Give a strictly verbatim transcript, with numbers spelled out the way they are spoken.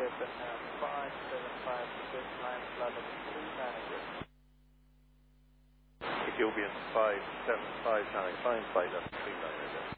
Vietnam five seven five six nine, London three manager. Ethiopian five seven five nine, flying flight level three nine.